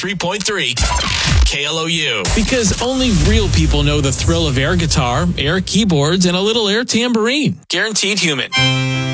103.3 KLOU. Because only real people know the thrill of air guitar, air keyboards, and a little air tambourine. Guaranteed Human.